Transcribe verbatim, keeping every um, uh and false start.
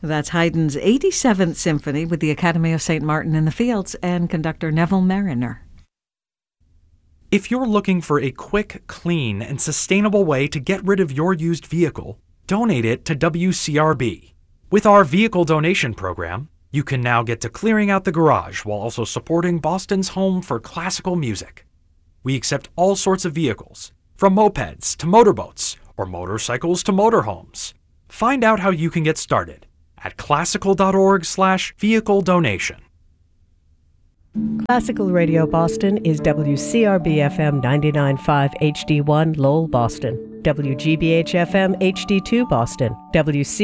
That's Haydn's eighty-seventh Symphony with the Academy of Saint Martin in the Fields and conductor Neville Mariner. If you're looking for a quick, clean, and sustainable way to get rid of your used vehicle, donate it to W C R B. With our vehicle donation program, you can now get to clearing out the garage while also supporting Boston's home for classical music. We accept all sorts of vehicles, from mopeds to motorboats or motorcycles to motorhomes. Find out how you can get started at classical.org slash vehicle donation. Classical Radio Boston is W C R B F M ninety-nine point five H D one Lowell, Boston, W G B H F M H D two Boston, W C